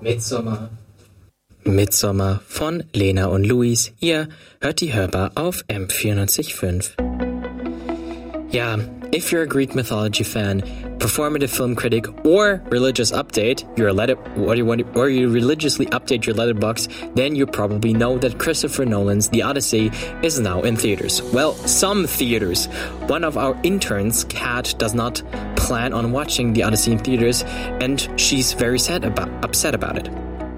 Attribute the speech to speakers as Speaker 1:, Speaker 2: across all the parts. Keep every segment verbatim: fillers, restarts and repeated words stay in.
Speaker 1: Midsommar. Midsommar von Lena und Luis. Ihr hört die Hörbar auf M vierundneunzig Komma fünf. Yeah, if you're a Greek mythology fan, performative film critic, or religious update, you're a letter, or you, want, or you religiously update your letterbox, then you probably know that Christopher Nolan's The Odyssey is now in theaters. Well, some theaters. One of our interns, Kat, does not plan on watching The Odyssey in theaters, and she's very sad about, upset about it.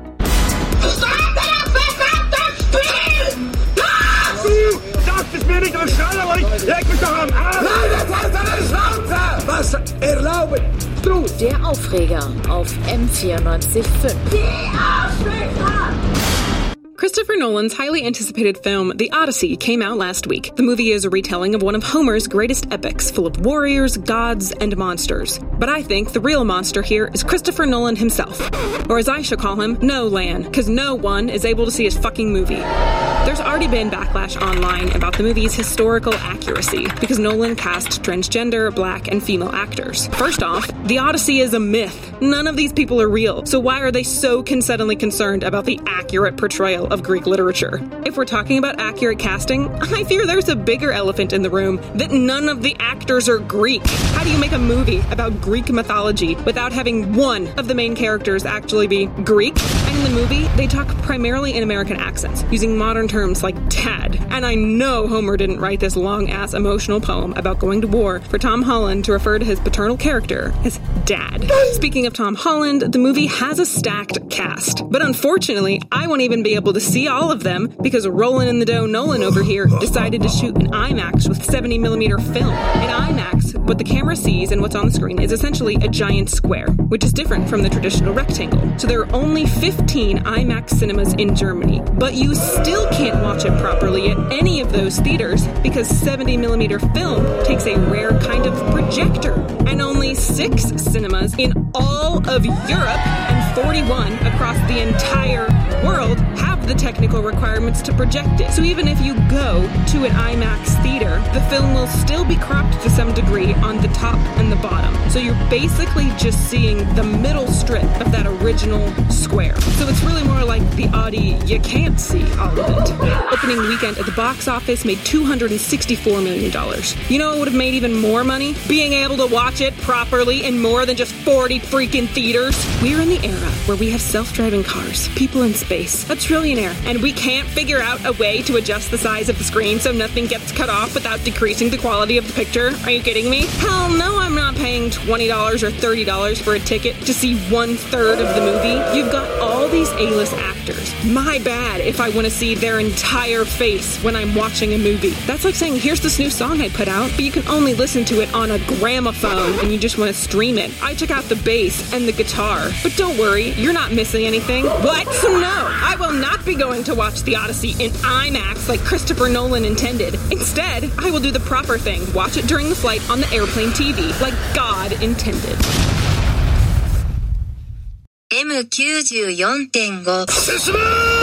Speaker 2: Das mir nicht am Schreiner, leg mich doch am Arsch! Nein, das heißt eine Schnauze! Was erlauben? Du!
Speaker 3: Der Aufreger auf M vierundneunzig Komma fünf.
Speaker 2: Die Aufreger!
Speaker 4: Christopher Nolan's highly anticipated film, The Odyssey, came out last week. The movie is a retelling of one of Homer's greatest epics, full of warriors, gods, and monsters. But I think the real monster here is Christopher Nolan himself. Or as I shall call him, No-Lan, because no one is able to see his fucking movie. There's already been backlash online about the movie's historical accuracy, because Nolan cast transgender, black, and female actors. First off, The Odyssey is a myth. None of these people are real, so why are they so suddenly concerned about the accurate portrayal of Greek literature? If we're talking about accurate casting, I fear there's a bigger elephant in the room, that none of the actors are Greek. How do you make a movie about Greek mythology without having one of the main characters actually be Greek? And in the movie, they talk primarily in American accents, using modern terms like dad. And I know Homer didn't write this long-ass emotional poem about going to war for Tom Holland to refer to his paternal character as dad. Speaking of Tom Holland, the movie has a stacked cast. But unfortunately, I won't even be able to see all of them because Rollin' in the Dough Nolan over here decided to shoot in IMAX with seventy millimeter film. In IMAX, what the camera sees and what's on the screen is essentially a giant square, which is different from the traditional rectangle. So there are only fifteen IMAX cinemas in Germany, but you still can't watch it properly at any of those theaters because seventy millimeter film takes a rare kind of projector, and only six cinemas in all of Europe and forty-one across the entire world have the technical requirements to project it. So even if you go to an IMAX theater, the film will still be cropped to some degree on the top and the bottom. So you're basically just seeing the middle strip of that original square. So it's really more like the Audi, you can't see all of it. Opening weekend at the box office made two hundred sixty-four million dollars. You know what would have made even more money? Being able to watch it properly in more than just forty freaking theaters. We're in the era where we have self-driving cars, people in space, a trillionaire, and we can't figure out a way to adjust the size of the screen so nothing gets cut off without decreasing the quality of the picture. Are you kidding me? Hell no, I'm not paying twenty dollars or thirty dollars for a ticket to see one third of the movie. You've got all these A-list actors. My bad if I want to see their entire face when I'm watching a movie. That's like saying, here's this new song I put out, but you can only listen to it on a gramophone and you just want to stream it. I took out the bass and the guitar. But don't worry, you're not missing anything. What? No, I will not be going to watch The Odyssey in IMAX like Christopher Nolan intended. Instead, I will do the proper thing. Watch it during the flight on the airplane T V, like God intended.
Speaker 5: M きゅうじゅうよんてんご
Speaker 2: 進む